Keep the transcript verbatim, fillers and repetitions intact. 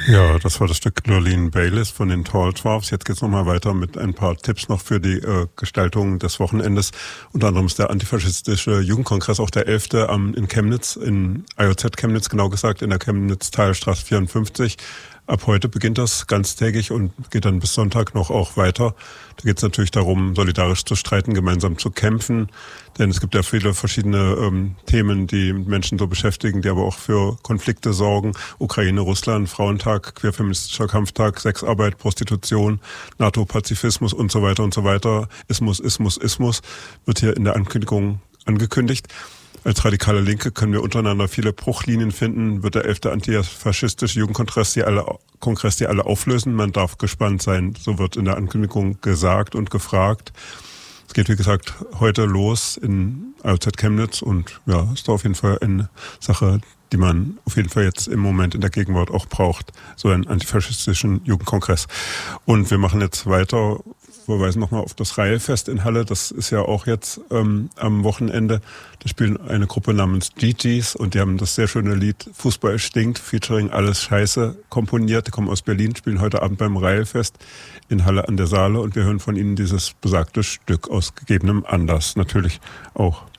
Ja, das war das Stück Lurleen Baylis von den Tall Dwarfs. Jetzt geht's nochmal weiter mit ein paar Tipps noch für die äh, Gestaltung des Wochenendes. Unter anderem ist der antifaschistische Jugendkongress auch der elfte am in Chemnitz, in I O Z Chemnitz genau gesagt, in der Chemnitz-Talstraße vierundfünfzig. Ab heute beginnt das ganztägig und geht dann bis Sonntag noch auch weiter. Da geht es natürlich darum, solidarisch zu streiten, gemeinsam zu kämpfen. Denn es gibt ja viele verschiedene ähm, Themen, die Menschen so beschäftigen, die aber auch für Konflikte sorgen. Ukraine, Russland, Frauentag, queerfeministischer Kampftag, Sexarbeit, Prostitution, NATO-Pazifismus und so weiter und so weiter. Ismus, Ismus, Ismus wird hier in der Ankündigung angekündigt. Als radikale Linke können wir untereinander viele Bruchlinien finden, wird der elfte antifaschistische Jugendkongress die alle, Kongress die alle auflösen. Man darf gespannt sein, so wird in der Ankündigung gesagt und gefragt. Es geht, wie gesagt, heute los in I O Z Chemnitz und ja, ist auf jeden Fall eine Sache, die man auf jeden Fall jetzt im Moment in der Gegenwart auch braucht, so einen antifaschistischen Jugendkongress. Und wir machen jetzt weiter, verweisen nochmal auf das Reihefest in Halle, das ist ja auch jetzt ähm, am Wochenende. Da spielen eine Gruppe namens Gigi's und die haben das sehr schöne Lied Fußball stinkt, featuring Alles Scheiße komponiert. Die kommen aus Berlin, spielen heute Abend beim Reihefest in Halle an der Saale und wir hören von ihnen dieses besagte Stück aus gegebenem Anlass natürlich auch.